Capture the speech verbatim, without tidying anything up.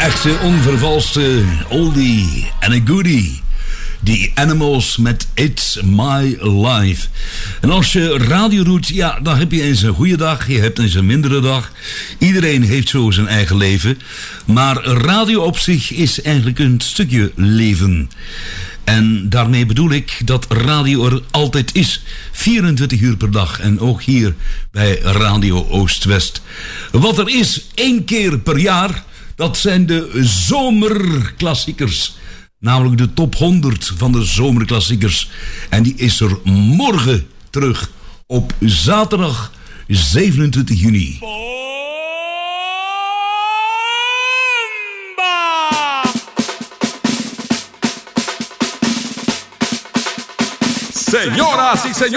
echte onvervalste oldie en a goodie. The Animals met It's My Life. En als je radio doet, ja, dan heb je eens een goede dag, je hebt eens een mindere dag. Iedereen heeft zo zijn eigen leven. Maar radio op zich is eigenlijk een stukje leven. En daarmee bedoel ik dat radio er altijd is. vierentwintig uur per dag. En ook hier bij Radio Oost-West. Wat er is één keer per jaar, dat zijn de zomerklassiekers. Namelijk de top honderd van de zomerklassiekers. En die is er morgen terug op zaterdag zevenentwintig juni. Señoras y señores.